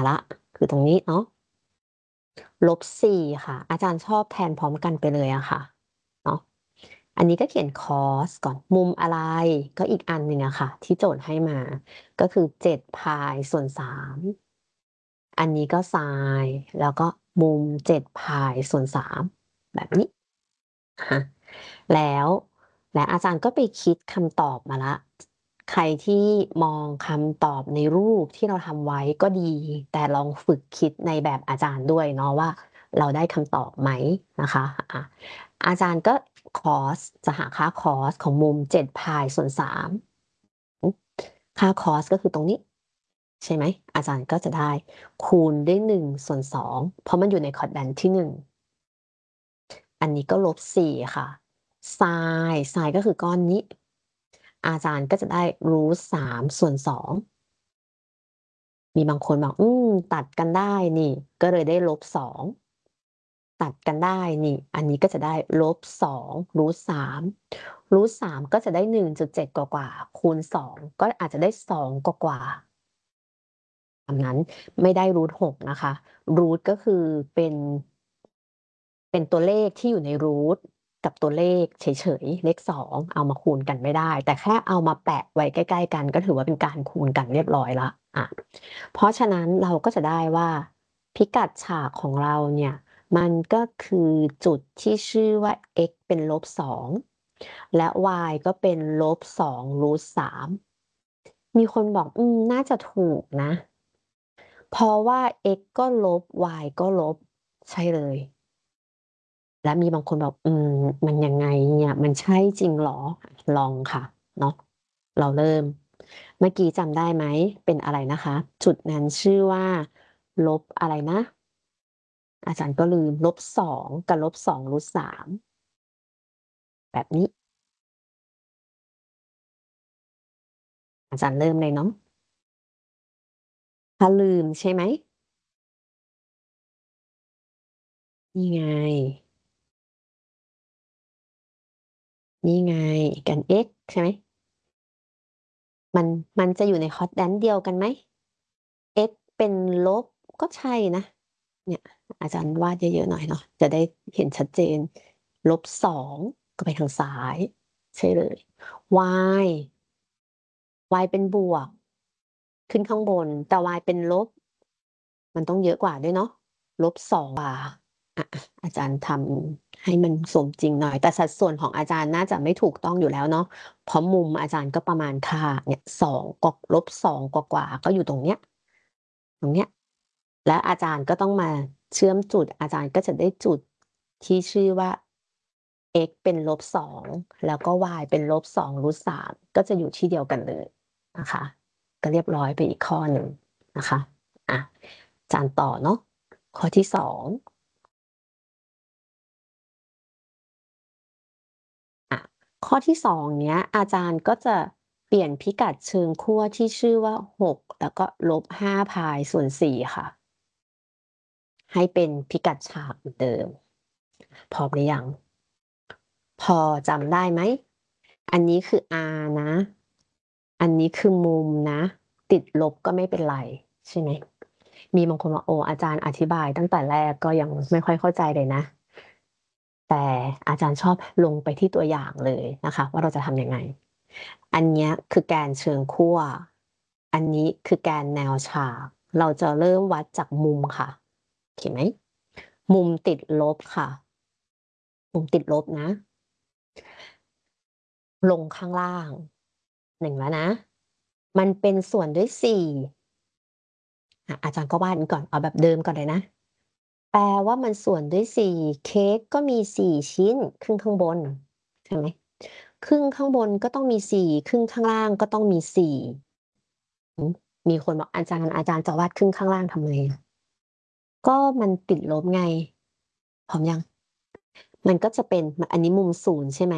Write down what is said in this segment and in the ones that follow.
ละคือตรงนี้เนาะ-4 ค่ะอาจารย์ชอบแทนพร้อมกันไปเลยอะค่ะเนาะอันนี้ก็เขียน cos ก่อนมุมอะไรก็อีกอันหนึ่งอะค่ะที่โจทย์ให้มาก็คือ7 พายส่วน 3อันนี้ก็ sin แล้วก็มุม7 พายส่วน 3แบบนี้แล้วและอาจารย์ก็ไปคิดคำตอบมาแล้วใครที่มองคำตอบในรูปที่เราทำไว้ก็ดีแต่ลองฝึกคิดในแบบอาจารย์ด้วยเนาะว่าเราได้คำตอบไหมนะคะอาจารย์ก็ cos จะหาค่า cos ของมุม7 พายส่วน 3ค่า cos ก็คือตรงนี้ใช่ไหมอาจารย์ก็จะได้คูณด้วย1ส่วน2เพราะมันอยู่ในคอร์ดแดนที่1อันนี้ก็-4ค่ะsin ก็คือก้อนนี้อาจารย์ก็จะได้√3ส่วน2มีบางคนบอกตัดกันได้นี่ก็เลยได้-2ตัดกันได้นี่อันนี้ก็จะได้-2√3√3ก็จะได้1.7กว่าๆคูณ2ก็อาจจะได้2กว่าๆตามนั้นไม่ได้√6นะคะรูทก็คือเป็นตัวเลขที่อยู่ในรูทกับตัวเลขเฉยๆเลข2เอามาคูณกันไม่ได้แต่แค่เอามาแปะไว้ใกล้ๆกันก็ถือว่าเป็นการคูณกันเรียบร้อยแล้วเพราะฉะนั้นเราก็จะได้ว่าพิกัดฉากของเราเนี่ยมันก็คือจุดที่ชื่อว่า x เป็น-2และ y ก็เป็น-2 √3มีคนบอกน่าจะถูกนะเพราะว่า x ก็ลบ y ก็ลบใช่เลยและมีบางคนบอกมันยังไงเนี่ยมันใช่จริงเหรอลองค่ะเนาะเราเริ่มเมื่อกี้จำได้ไหมเป็นอะไรนะคะจุดนั้นชื่อว่าลบอะไรนะอาจารย์ก็ลืม-2กับ-2 √3แบบนี้อาจารย์เริ่มเลยเนาะถ้าลืมใช่ไหมนี่ไงนี่ไงกัน x ใช่ไหมมันมันจะอยู่ในคอร์ดแดนเดียวกันไหม x เป็นลบก็ใช่นะเนี่ยอาจารย์วาดเยอะๆหน่อยเนาะจะได้เห็นชัดเจน-2ก็ไปทางซ้ายใช่เลย y y เป็นบวกขึ้นข้างบนแต่ y เป็นลบมันต้องเยอะกว่าด้วยเนาะ-2กว่าอาจารย์ทำให้มันสมจริงหน่อยแต่สัดส่วนของอาจารย์น่าจะไม่ถูกต้องอยู่แล้วเนาะเพราะมุมอาจารย์ก็ประมาณค่าเนี่ย2ก-2กว่าๆก็อยู่ตรงเนี้ยและอาจารย์ก็ต้องมาเชื่อมจุดอาจารย์ก็จะได้จุดที่ชื่อว่า x เป็น-2แล้วก็ y เป็น-2 √3ก็จะอยู่ที่เดียวกันเลยนะคะก็เรียบร้อยไปอีกข้อหนึ่งนะคะอาจารย์ต่อเนาะข้อที่2ข้อที่2เนี้ยอาจารย์ก็จะเปลี่ยนพิกัดเชิงขั้วที่ชื่อว่า6แล้วก็-5 พายส่วน4ค่ะให้เป็นพิกัดฉากเหมือนเดิมพร้อมหรือยังพอจำได้ไหมอันนี้คือ r นะอันนี้คือมุมนะติดลบก็ไม่เป็นไรใช่ไหมมีบางคนบอกโอ้อาจารย์อธิบายตั้งแต่แรกก็ยังไม่ค่อยเข้าใจเลยนะแต่อาจารย์ชอบลงไปที่ตัวอย่างเลยนะคะว่าเราจะทำยังไงอันเนี้ยคือแกนเชิงขั้วอันนี้คือแกนแนวฉากเราจะเริ่มวัดจากมุมค่ะเห็นไหมมุมติดลบค่ะมุมติดลบนะลงข้างล่าง1แล้วนะมันเป็นส่วนด้วย4อาจารย์ก็วาดอย่างงี้ก่อนเอาแบบเดิมก่อนเลยนะแปลว่ามันส่วนด้วย4เค้กก็มี4ชิ้นครึ่งข้างบนใช่ไหมครึ่งข้างบนก็ต้องมี4ครึ่งข้างล่างก็ต้องมี4หือมีคนบอกอาจารย์จะวาดครึ่งข้างล่างทำไมก็มันติดลบไงพร้อมยังมันก็จะเป็นอันนี้มุม0ใช่ไหม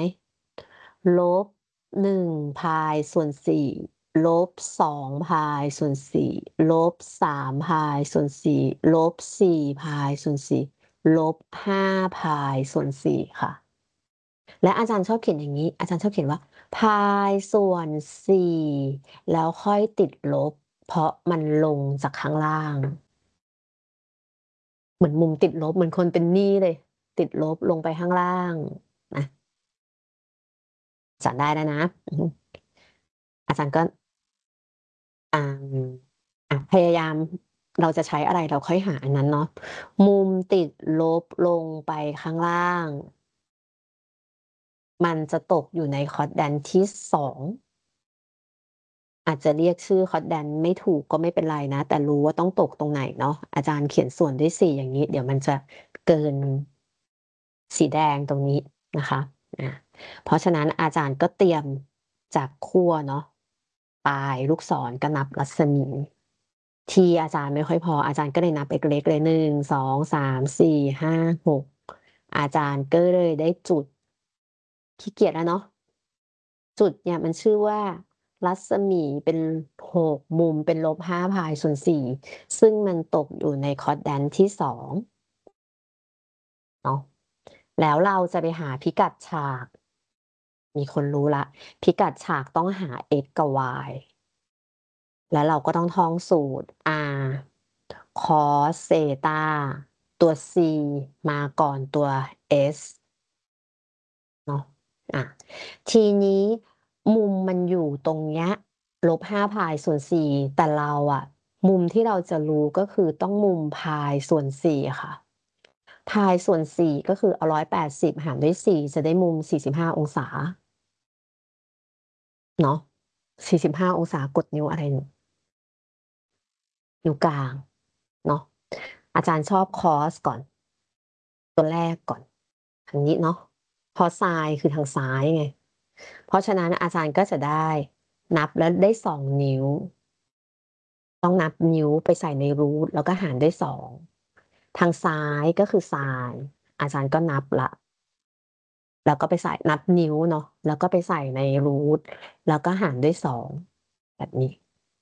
-1พายส่วน4-2พายส่วน4-3พายส่วน4-4พายส่วน4-5พายส่วน4ค่ะและอาจารย์ชอบเขียนอย่างงี้อาจารย์ชอบเขียนว่าพายส่วน4แล้วค่อยติดลบเพราะมันลงจากข้างล่างเหมือนมุมติดลบเหมือนคนเป็นหนี้เลย ติดลบลงไปข้างล่างนะจัดได้แล้วนะอาจารย์ก็อ่าพยายามเราจะใช้อะไรเราค่อยหาอันนั้นเนาะมุมติดลบลงไปข้างล่าง มันจะตกอยู่ในคอร์ดแดนที่2อาจจะเรียกชื่อคอร์ดแดนไม่ถูกก็ไม่เป็นไรนะแต่รู้ว่าต้องตกตรงไหนเนาะอาจารย์เขียนส่วนด้วย4อย่างงี้เดี๋ยวมันจะเกินสีแดงตรงนี้นะคะอาเพราะฉะนั้นอาจารย์ก็เตรียมจากขั้วเนาะปลายลูกศรก็นับรัศมีที่อาจารย์ไม่ค่อยพออาจารย์ก็เลยนับเล็กๆเลย1 2 3 4 5 6อาจารย์ก็เลยได้จุดขี้เกียจแล้วเนาะ จุดเนี่ยมันชื่อว่ารัศมีเป็น6มุมเป็น-5 พายส่วน4ซึ่งมันตกอยู่ในคอร์ดแดนที่2เนาะแล้วเราจะไปหาพิกัดฉากมีคนรู้แล้วพิกัดฉากต้องหา x กับ y แล้วเราก็ต้องท่องสูตร r cos เซตาตัว c มาก่อนตัว s เนาะอะทีนี้มุมมันอยู่ตรงเนี้ย-5 พายส่วน4แต่เราอะมุมที่เราจะรู้ก็คือต้องมุมพายส่วน4ค่ะพายส่วน4ก็คือเอา180หารด้วย4จะได้มุม45องศาเนาะ45องศากดนิ้วอะไรเนี่ยนิ้วกลางเนาะอาจารย์ชอบ cos ก่อนตัวแรกก่อนทางนี้เนาะเพราะ sin คือทางซ้ายไงเพราะฉะนั้นอาจารย์ก็จะได้นับแล้วได้2นิ้ว ต้องนับนิ้วไปใส่ใน root แล้วก็หารด้วย2ทางซ้ายก็คือ sin อาจารย์ก็นับแล้วแล้วก็ไปใส่นับนิ้วเนาะแล้วก็ไปใส่ใน root แล้วก็หารด้วย2แบบนี้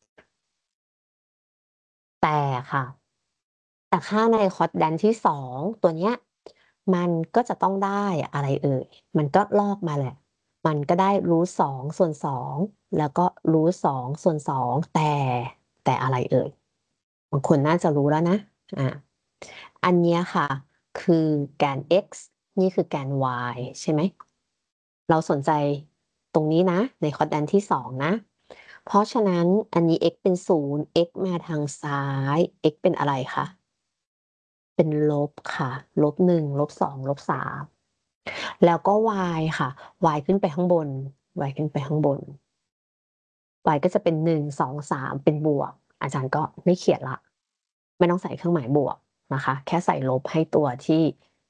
แต่ค่ะแต่ค่าในคอร์ดแดนที่2ตัวเนี้ยมันก็จะต้องได้อะไรเอ่ยมันก็ลอกมาแหละมันก็ได้ √2 ส่วน2แล้วก็ √2 ส่วน2แต่อะไรเอ่ย บางคนน่าจะรู้แล้วนะอาอันเนี้ยค่ะคือแกน x นี่คือแกน y ใช่ไหม เราสนใจตรงนี้นะในคอร์ดแดนที่2นะ เพราะฉะนั้นอันนี้ x เป็น0 x มาทางซ้าย x เป็นอะไรคะเป็นลบค่ะ-1 -2 -3แล้วก็ y ค่ะ y ขึ้นไปข้างบน y ขึ้นไปข้างบน y ก็จะเป็น1 2 3เป็นบวกอาจารย์ก็ไม่เขียนแล้วไม่ต้องใส่เครื่องหมายบวกนะคะแค่ใส่ลบให้ตัวที่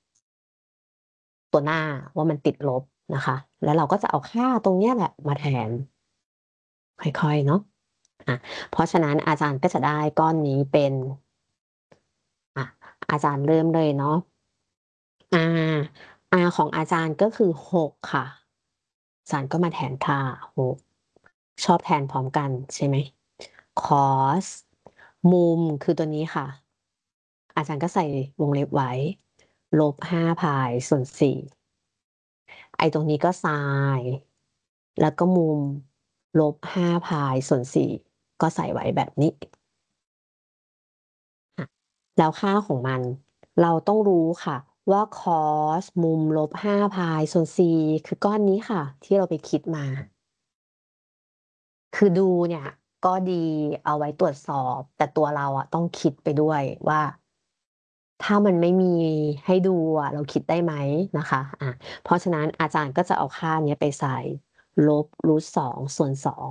ตัวหน้าว่ามันติดลบนะคะแล้วเราก็จะเอาค่าตรงเนี้ยแหละมาแทนค่อยๆเนาะอะเพราะฉะนั้นอาจารย์ก็จะได้ก้อนนี้เป็นอะอาจารย์เริ่มเลยเนาะ R R ของอาจารย์ก็คือ6ค่ะอาจารย์ก็มาแทนค่า6ชอบแทนพร้อมกันใช่ไหม cos มุมคือตัวนี้ค่ะอาจารย์ก็ใส่วงเล็บไว้-5 พายส่วน4ไอ้ตรงนี้ก็ sin แล้วก็มุม-5 พายส่วน4ก็ใส่ไว้แบบนี้อะแล้วค่าของมันเราต้องรู้ค่ะว่า cos มุม-5 พายส่วน4คือก้อนนี้ค่ะที่เราไปคิดมา คือดูเนี่ยก็ดีเอาไว้ตรวจสอบแต่ตัวเราอะต้องคิดไปด้วยว่าถ้ามันไม่มีให้ดูอะเราคิดได้ไหมนะคะเพราะฉะนั้นอาจารย์ก็จะเอาค่าเนี้ยไปใส่-2ส่วน2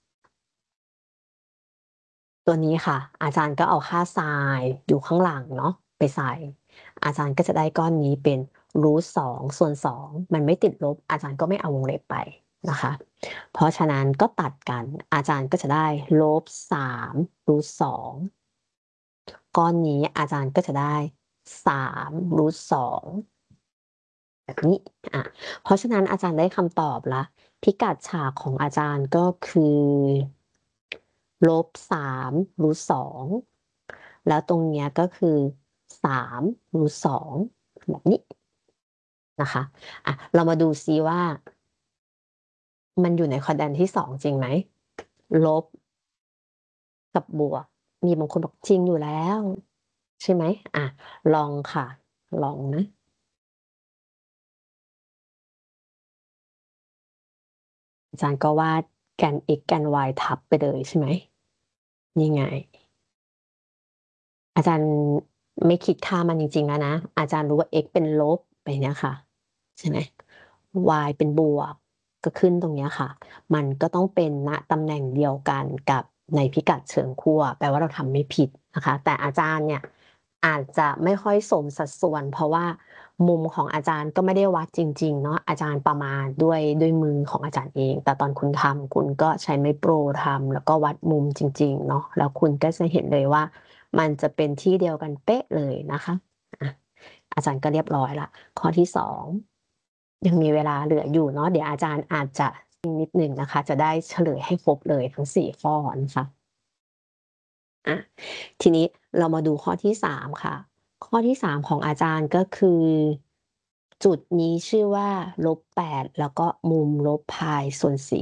ตัวนี้ค่ะอาจารย์ก็เอาค่า sin อยู่ข้างหลังเนาะไปใส่อาจารย์ก็จะได้ก้อนนี้เป็น-2ส่วน2มันไม่ติดลบอาจารย์ก็ไม่เอาวงเล็บไปนะคะเพราะฉะนั้นก็ตัดกันอาจารย์ก็จะได้-3 √2ก้อนนี้อาจารย์ก็จะได้3 √2แบบนี้อาเพราะฉะนั้นอาจารย์ได้คำตอบแล้วพิกัดฉากของอาจารย์ก็คือ-3 √2แล้วตรงเนี้ยก็คือ3 √2แบบนี้นะคะเรามาดูซิว่ามันอยู่ในคอร์ดนที่2จริงไหมลบกับบวกมีบางคนบอกจริงอยู่แล้วใช่ไหมอะลองค่ะลองนะอาจารย์ก็วาดแกน x แกน y ทับไปเลยใช่ไหมนี่ไง อาจารย์ไม่คิดค่ามันจริงๆแล้วนะอาจารย์รู้ว่า x เป็นลบไปเนี้ยค่ะใช่ไหม y เป็นบวกก็ขึ้นตรงเนี้ยค่ะมันก็ต้องเป็นณตำแหน่งเดียวกันกับในพิกัดเชิงขั้วแปลว่าเราทำไม่ผิดนะคะแต่อาจารย์เนี่ยอาจจะไม่ค่อยสมสัดส่วนเพราะว่ามุมของอาจารย์ก็ไม่ได้วัดจริงๆเนาะอาจารย์ประมาณด้วยมือของอาจารย์เองแต่ตอนคุณทำคุณก็ใช้ไม้โปรทำแล้วก็วัดมุมจริงๆเนาะแล้วคุณก็จะเห็นเลยว่า มันจะเป็นที่เดียวกันเป๊ะเลยนะคะอะอาจารย์ก็เรียบร้อยละข้อที่2ยังมีเวลาเหลืออยู่เนาะเดี๋ยวอาจารย์อาจจะนิดหนึ่งนะคะจะได้เฉลยให้ครบเลยทั้ง4ข้อนะคะอะทีนี้เรามาดูข้อที่3ค่ะข้อที่3ของอาจารย์ก็คือจุดนี้ชื่อว่า-8แล้วก็มุมลบพายส่วน4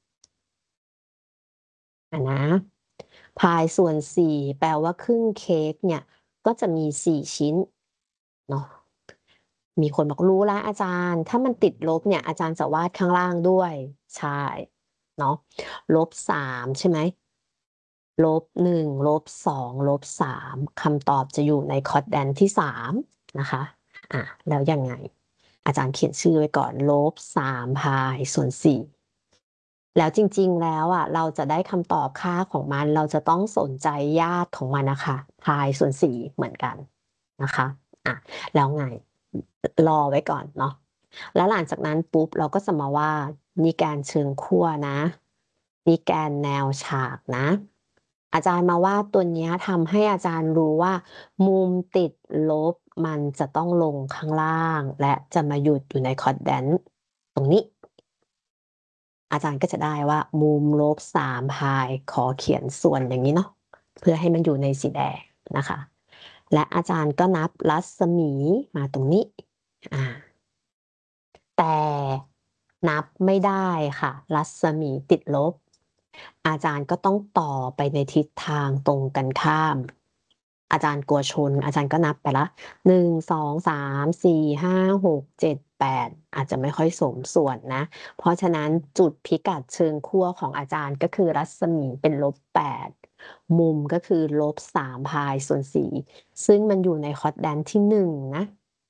นะพายส่วน4แปลว่าครึ่งเค้กเนี่ยก็จะมี4ชิ้นเนาะ มีคนบอกรู้แล้วอาจารย์ถ้ามันติดลบเนี่ยอาจารย์จะวาดข้างล่างด้วยใช่เนาะ-3ใช่ไหม-1-2-3คำตอบจะอยู่ในคอร์ดแดนที่3นะคะแล้วยังไงอาจารย์เขียนชื่อไว้ก่อน-3พายส่วน4แล้วจริงๆแล้วอะเราจะได้คำตอบค่าของมันเราจะต้องสนใจญาติของมันน่ะค่ะพายส่วน4เหมือนกันนะคะอะแล้วไงรอไว้ก่อนเนาะแล้วหลังจากนั้นปุ๊บเราก็จะมาวาดนี่แกนเชิงขั้วนะนี่แกนแนวฉากนะอาจารย์มาวาดตัวเนี้ยทำให้อาจารย์รู้ว่ามุมติดลบมันจะต้องลงข้างล่างและจะมาหยุดอยู่ใน quadrant ตรงนี้ อาจารย์ก็จะได้ว่ามุม-3พายขอเขียนส่วนอย่างนี้เนาะเพื่อให้มันอยู่ในสีแดงนะคะและอาจารย์ก็นับรัศมีมาตรงนี้อาแต่นับไม่ได้ค่ะรัศมีติดลบอาจารย์ก็ต้องต่อไปในทิศทางตรงกันข้ามอาจารย์กลัวชนอาจารย์ก็นับไปแล้ว1 2 3 4 5 6 7 8อาจจะไม่ค่อยสมส่วนนะเพราะฉะนั้นจุดพิกัดเชิงขั้วของอาจารย์ก็คือรัศมีเป็น-8มุมก็คือ-3พายส่วน4ซึ่งมันอยู่ใน quadrant ที่1นะ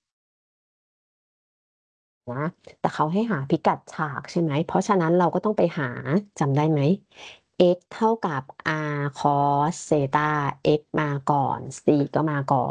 นะแต่เขาให้หาพิกัดฉากใช่ไหมเพราะฉะนั้นเราก็ต้องไปหาจำได้ไหม x เท่ากับ r cos เซตา x มาก่อน c ก็มาก่อน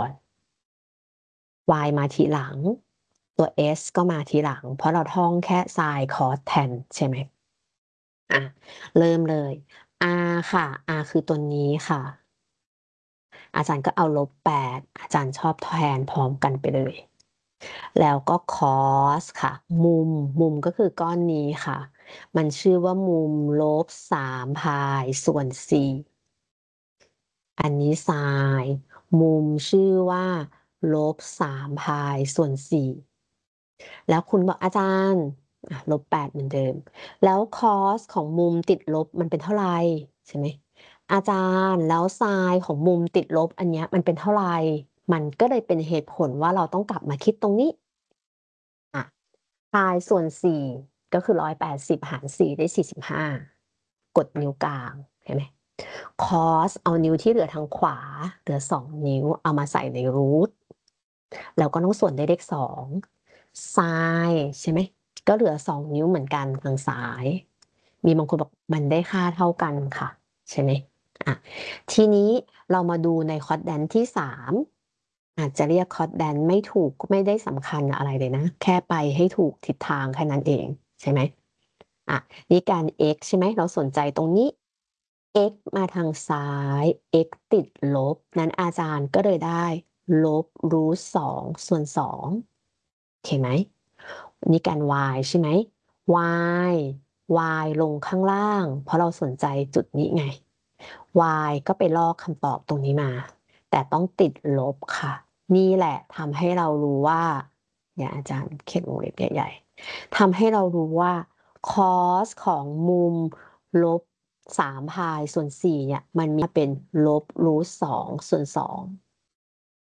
y มาทีหลังตัว s ก็มาทีหลังเพราะเราท่องแค่ sin cos tan ใช่ไหมอะเริ่มเลย r ค่ะ r คือตัวนี้ค่ะอาจารย์ก็เอา-8อาจารย์ชอบแทนพร้อมกันไปเลยแล้วก็ cos ค่ะมุมก็คือก้อนนี้ค่ะมันชื่อว่ามุม-3พายส่วน4อันนี้ sin มุมชื่อว่า-3พายส่วน4 แล้วคุณบอกอาจารย์-8เหมือนเดิมแล้ว cos ของมุมติดลบมันเป็นเท่าไรใช่ไหมอาจารย์แล้วไซน์ของมุมติดลบอันเนี้ยมันเป็นเท่าไรมันก็เลยเป็นเหตุผลว่าเราต้องกลับมาคิดตรงนี้อะพายส่วน4ก็คือ180หาร4ได้45กดนิ้วกลางเห็นไหม cos เอานิ้วที่เหลือทางขวาเหลือ2นิ้วเอามาใส่ในรูทแล้วก็ต้องส่วนด้วยเลข2 sin ใช่ไหมก็เหลือ2นิ้วเหมือนกันทางซ้ายมีบางคนบอกมันได้ค่าเท่ากันค่ะใช่ไหมอะทีนี้เรามาดูใน quadrant ที่3อาจจะเรียก quadrant ไม่ถูกก็ไม่ได้สำคัญอะไรเลยนะแค่ไปให้ถูกทิศทางแค่นั้นเองใช่ไหมอะนี่การ x ใช่ไหมเราสนใจตรงนี้ x มาทางซ้าย x ติดลบนั้นอาจารย์ก็เลยได้-2ส่วน2โอเคไหมนี่การ y ใช่ไหม y y ลงข้างล่างเพราะเราสนใจจุดนี้ไง y ก็ไปลอกคำตอบตรงนี้มาแต่ต้องติดลบค่ะนี่แหละทำให้เรารู้ว่าเนี่ยอาจารย์เขียนวงเล็บใหญ่ๆทำให้เรารู้ว่า cos ของมุม-3พายส่วน4เนี่ยมันมีเป็น-2ส่วน2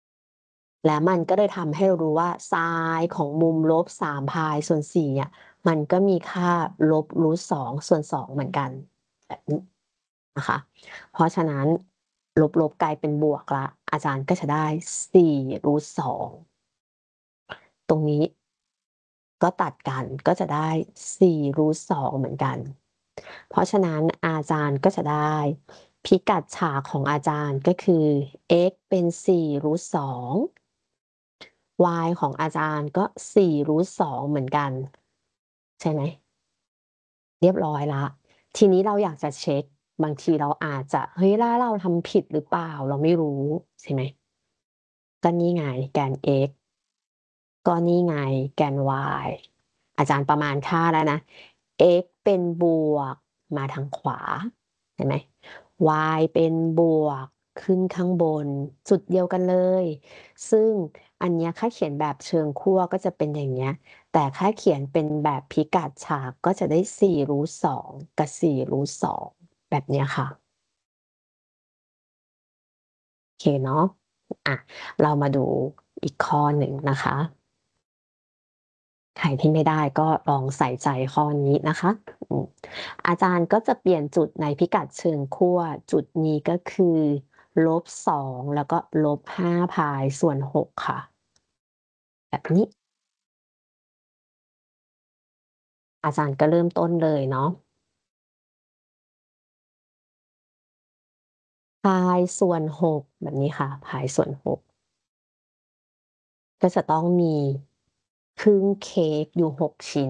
แล้วมันก็เลยทำให้เรารู้ว่าไซน์ของมุมลบ3 พายส่วน4เนี่ยมันก็มีค่าลบรูท2ส่วน2เหมือนกันแบบนี้นะคะเพราะฉะนั้นลบๆกลายเป็นบวกละอาจารย์ก็จะได้4รูท2ตรงนี้ก็ตัดกันก็จะได้4รูท2เหมือนกันเพราะฉะนั้นอาจารย์ก็จะได้พิกัดฉากของอาจารย์ก็คือ x เป็น4รูท2 y ของอาจารย์ก็4รูท2เหมือนกันใช่ไหมเรียบร้อยแล้วทีนี้เราอยากจะเช็คบางทีเราอาจจะเฮ้ยแล้วเราทำผิดหรือเปล่าเราไม่รู้ใช่ไหมก็นี่ไงแกน x ก็นี่ไงแกน y อาจารย์ประมาณค่าแล้วนะ x เป็นบวกมาทางขวาเห็นไหม y เป็นบวกขึ้นข้างบนจุดเดียวกันเลยซึ่งอันเนี้ยถ้าเขียนแบบเชิงขั้วก็จะเป็นอย่างเงี้ยแต่ถ้าเขียนเป็นแบบพิกัดฉากก็จะได้4รูท2กับ4รูท2แบบเนี้ยค่ะโอเคเนาะอ่ะเรามาดูอีกข้อหนึ่งนะคะใครที่ไม่ได้ก็ลองใส่ใจข้อนี้นะคะอืมอาจารย์ก็จะเปลี่ยนจุดในพิกัดเชิงขั้วจุดนี้ก็คือ-2แล้วก็-5 พายส่วน6ค่ะแบบนี้อาจารย์ก็เริ่มต้นเลยเนาะพายส่วน6แบบนี้ค่ะพายส่วน6ก็จะต้องมีครึ่งเค้กอยู่6ชิ้น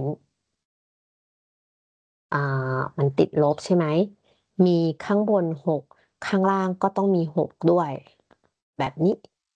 มันติดลบใช่ไหมมีข้างบน6ข้างล่างก็ต้องมี6ด้วยแบบนี้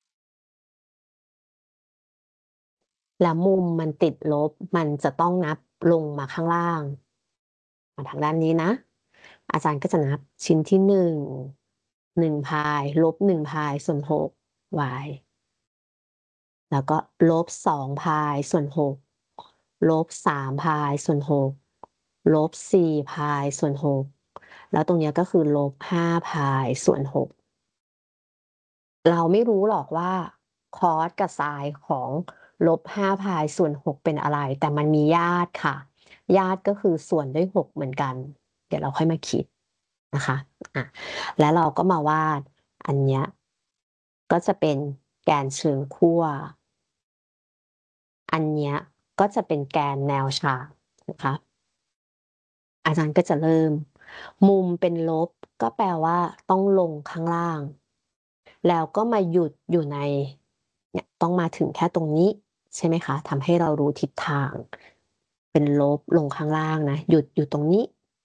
แล้วมุมมันติดลบมันจะต้องนับลงมาข้างล่างมาทางด้านนี้นะอาจารย์ก็จะนับชิ้นที่1พายลบ1พายส่วน6 y แล้วก็ลบ2พายส่วน6ลบ3พายส่วน6ลบ4พายส่วน6แล้วตรงเนี้ยก็คือลบ5พายส่วน6 เราไม่รู้หรอกว่าคอสกับไซน์ของ-5 พายส่วน6เป็นอะไรแต่มันมีญาติค่ะญาติก็คือส่วนด้วย6เหมือนกันเดี๋ยวเราค่อยมาคิดนะคะอะแล้วเราก็มาวาดอันเนี้ยก็จะเป็นแกนเชิงขั้วอันเนี้ยก็จะเป็นแกนแนวฉากนะคะอาจารย์ก็จะเริ่มมุมเป็นลบก็แปลว่าต้องลงข้างล่าง แล้วก็มาหยุดอยู่ในเนี่ยต้องมาถึงแค่ตรงนี้ใช่ไหมคะทำให้เรารู้ทิศทางเป็นลบลงข้างล่างนะหยุดอยู่ตรงนี้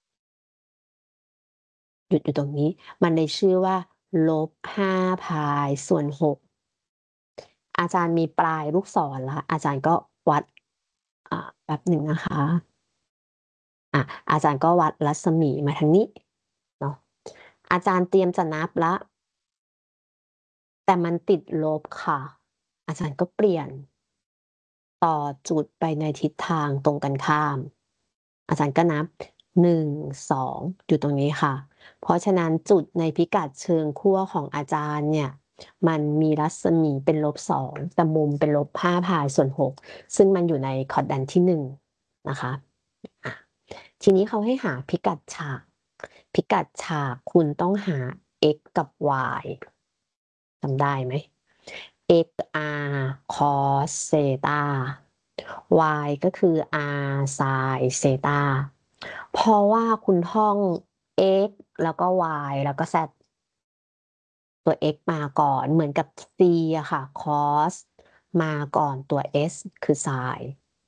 หยุดอยู่ตรงนี้มันเลยชื่อว่า-5 พายส่วน6อาจารย์มีปลายลูกศรแล้วอาจารย์ก็วัดแป๊บหนึ่งนะคะอะอาจารย์ก็วัดรัศมีมาทางนี้เนาะอาจารย์เตรียมจะนับแล้วแต่มันติดลบค่ะอาจารย์ก็เปลี่ยน ต่อจุดไปในทิศทางตรงกันข้ามอาจารย์ก็นับ1 2อยู่ตรงนี้ค่ะเพราะฉะนั้นจุดในพิกัดเชิงขั้วของอาจารย์เนี่ยมันมีรัศมีเป็น-2แต่มุมเป็น-5พายส่วน6ซึ่งมันอยู่ใน quadrant ที่1นะคะอะทีนี้เขาให้หาพิกัดฉากพิกัดฉากคุณต้องหา x กับ y จำได้ไหม xr cos เซตา y ก็คือ r sin เซตาเพราะว่าคุณท่อง x แล้วก็ y แล้วก็ z ตัว x มาก่อนเหมือนกับ c อะค่ะ cos มาก่อนตัว s คือ sin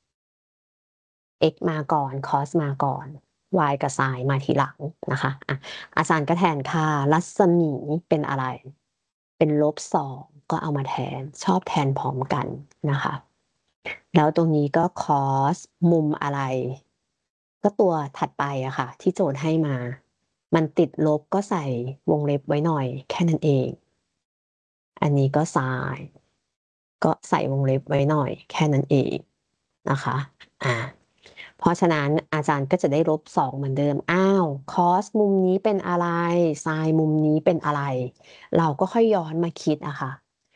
x มาก่อน cos มาก่อน y กับ sin มาทีหลังนะคะอะอาจารย์ก็แทนค่ารัศมีเป็นอะไรเป็น-2ก็เอามาแทนชอบแทนพร้อมกันนะคะแล้วตรงนี้ก็ cos มุมอะไรก็ตัวถัดไปอะค่ะที่โจทย์ให้มามันติดลบก็ใส่วงเล็บไว้หน่อยแค่นั้นเองอันนี้ก็ sin ก็ใส่วงเล็บไว้หน่อยแค่นั้นเองนะคะอาเพราะฉะนั้นอาจารย์ก็จะได้-2เหมือนเดิมอ้าว cos มุมนี้เป็นอะไร sin มุมนี้เป็นอะไรเราก็ค่อยย้อนมาคิดอะค่ะ